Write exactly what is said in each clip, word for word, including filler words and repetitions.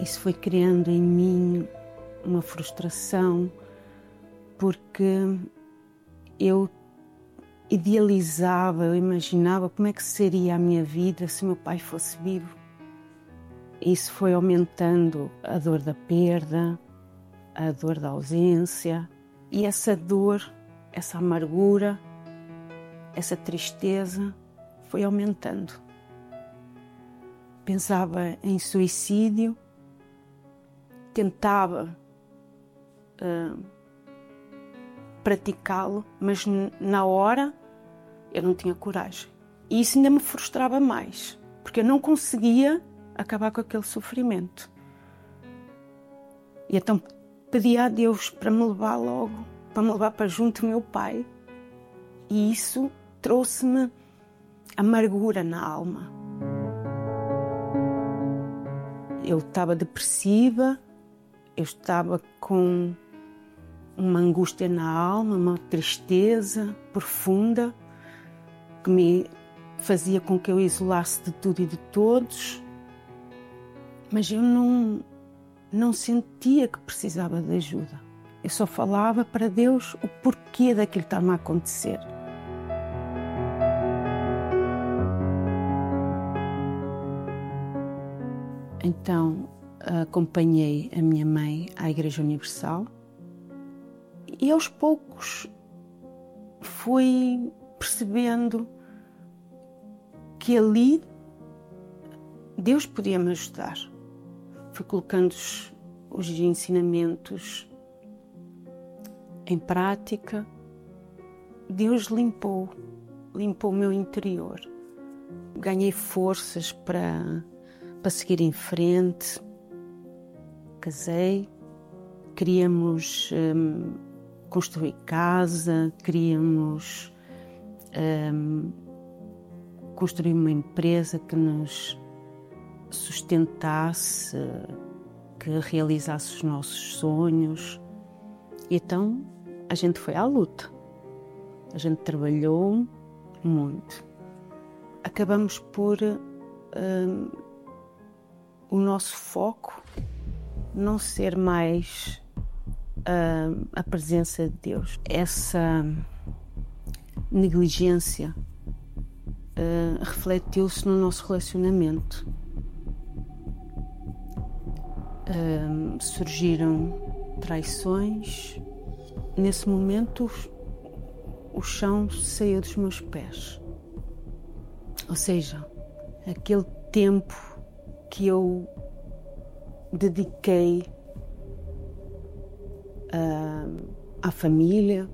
Isso foi criando em mim uma frustração, porque eu idealizava, eu imaginava como é que seria a minha vida se meu pai fosse vivo. Isso foi aumentando a dor da perda, a dor da ausência, e essa dor, essa amargura, essa tristeza foi aumentando. Pensava em suicídio, tentava uh, praticá-lo, mas na hora eu não tinha coragem. E isso ainda me frustrava mais, porque eu não conseguia acabar com aquele sofrimento. E então pedia a Deus para me levar logo, para me levar para junto do meu pai. E isso trouxe-me amargura na alma. Eu estava depressiva, eu estava com uma angústia na alma, uma tristeza profunda, que me fazia com que eu isolasse de tudo e de todos. Mas eu não, não sentia que precisava de ajuda. Eu só falava para Deus o porquê daquilo estar-me a acontecer. Então, acompanhei a minha mãe à Igreja Universal e aos poucos fui percebendo que ali Deus podia me ajudar. Fui colocando os, os ensinamentos em prática. Deus limpou, limpou o meu interior. Ganhei forças para, para seguir em frente. Casei, queríamos hum, construir casa, queríamos hum, construir uma empresa que nos sustentasse, que realizasse os nossos sonhos. E então a gente foi à luta. A gente trabalhou muito. Acabamos por hum, o nosso foco não ser mais hum, a presença de Deus. Essa negligência hum, refletiu-se no nosso relacionamento. Um, surgiram traições. Nesse momento o chão saiu dos meus pés. Ou seja, aquele tempo que eu dediquei uh, à família,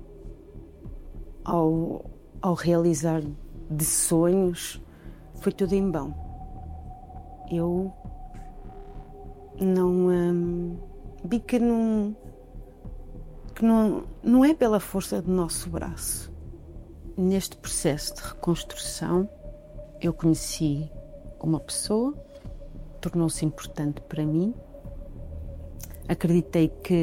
ao, ao realizar de sonhos, foi tudo em vão. Eu não hum, vi que não que não, não é pela força do nosso braço. Neste processo de reconstrução eu conheci uma pessoa, tornou-se importante para mim. Acreditei que